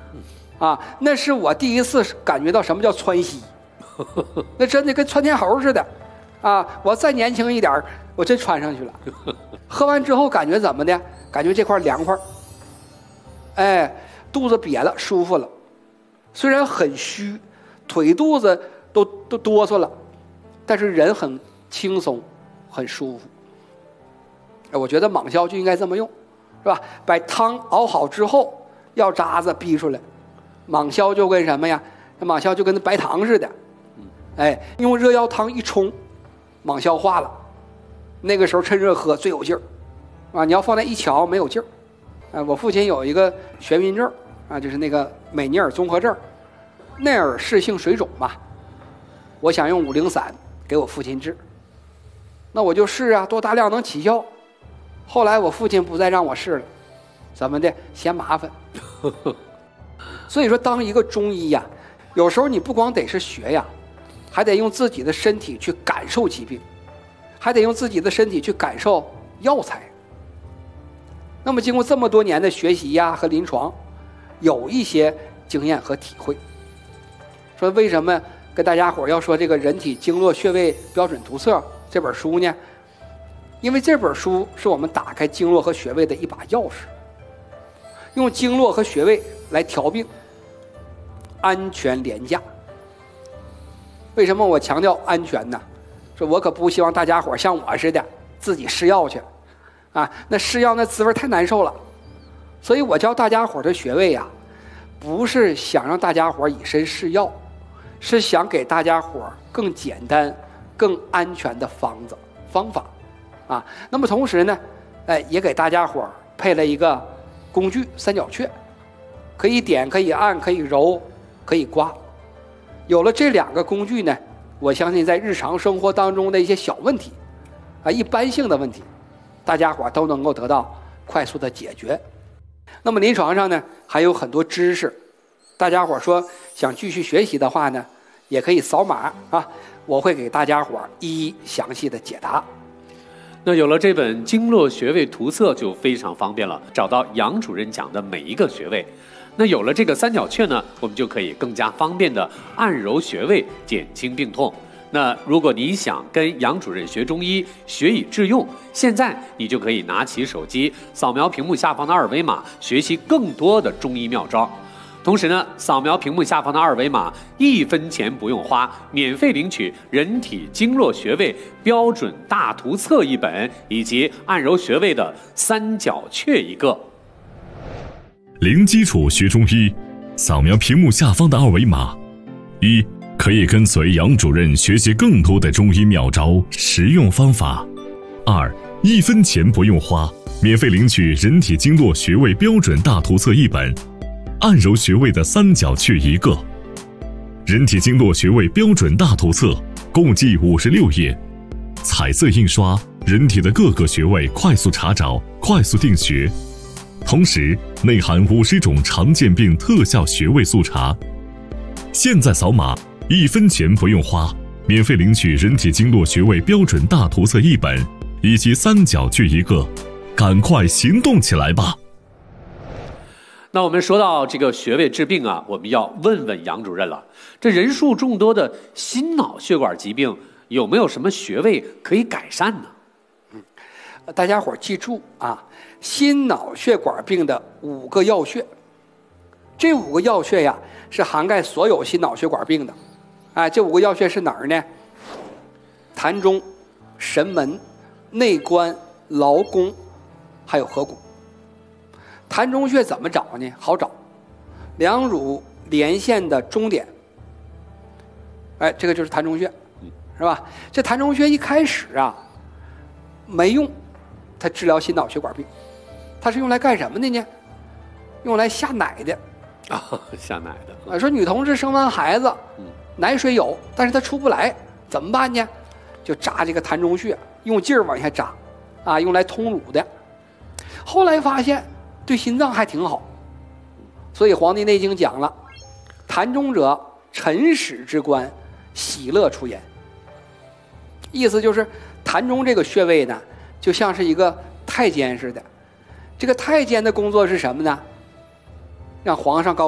啊，那是我第一次感觉到什么叫窜稀，那真的跟窜天猴似的，啊，我再年轻一点，我真穿上去了。喝完之后感觉怎么的？感觉这块凉快，哎，肚子瘪了，舒服了。虽然很虚，腿肚子都哆嗦了，但是人很轻松，很舒服。哎，我觉得蟒销就应该这么用，是吧？把汤熬好之后，药渣子逼出来，蟒销就跟什么呀？蟒销就跟白糖似的，哎，用热药汤一冲，蟒销化了。那个时候趁热喝最有劲儿，啊，你要放在一瞧没有劲儿。啊，我父亲有一个眩晕症，啊，就是那个美尼尔综合症，内耳室性水肿嘛。我想用503给我父亲治，那我就试啊，多大量能起效。后来我父亲不再让我试了，怎么的？嫌麻烦。所以说，当一个中医呀，有时候你不光得是学呀，还得用自己的身体去感受疾病，还得用自己的身体去感受药材。那么经过这么多年的学习呀和临床，有一些经验和体会。说为什么跟大家伙要说这个《人体经络穴位标准图册》这本书呢？因为这本书是我们打开经络和穴位的一把钥匙，用经络和穴位来调病，安全廉价。为什么我强调安全呢？说我可不希望大家伙像我似的自己试药去，啊，那试药那滋味太难受了。所以我教大家伙的穴位呀，不是想让大家伙以身试药，是想给大家伙更简单、更安全的方法，啊。那么同时呢，也给大家伙配了一个工具三角穴，可以点，可以按，可以揉，可以刮。有了这2个工具呢，我相信在日常生活当中的一些小问题，啊，一般性的问题，大家伙都能够得到快速的解决。那么临床上呢，还有很多知识，大家伙说想继续学习的话呢，也可以扫码啊，我会给大家伙一一详细的解答。 那有了这本经络穴位图册就非常方便了，找到杨主任讲的每一个穴位。那有了这个三角穴呢，我们就可以更加方便的按揉穴位，减轻病痛。那如果你想跟杨主任学中医，学以致用，现在你就可以拿起手机，扫描屏幕下方的二维码，学习更多的中医妙招。同时呢，扫描屏幕下方的二维码，1分钱不用花，免费领取《人体经络穴位标准大图册》1本，以及按揉穴位的三角穴1个。 零基础学中医，扫描屏幕下方的二维码，1可以跟随杨主任学习更多的中医妙招、实用方法；2 1分钱不用花，免费领取《人体经络穴位标准大图册》1本，按揉穴位的三角穴1个。人体经络穴位标准大图册共计56页，彩色印刷，人体的各个穴位快速查找，快速定穴。同时内含50种常见病特效穴位速查。现在扫码，1分钱不用花，免费领取《人体经络穴位标准大图册》1本，以及三角穴1个，赶快行动起来吧！ 那我们说到这个穴位治病啊，我们要问问杨主任了。这人数众多的心脑血管疾病，有没有什么穴位可以改善呢？ 大家伙记住啊，心脑血管病的5个要穴，这5个要穴呀，是涵盖所有心脑血管病的。这5个要穴是哪儿呢？膻中、神门、内关、劳宫，还有合谷。膻中穴怎么找呢？好找，两乳连线的中点，这个就是膻中穴，是吧？这膻中穴一开始啊没用，它治疗心脑血管病，它是用来干什么的呢？用来下奶的。 下奶的。 说女同志生完孩子，奶水有，但是她出不来，怎么办呢？就扎这个膻中穴，用劲儿往下扎，用来通乳的。后来发现对心脏还挺好，所以《黄帝内经》讲了，膻中者，辰始之官，喜乐出焉。意思就是膻中这个穴位呢，就像是一个太监似的。这个太监的工作是什么呢？让皇上高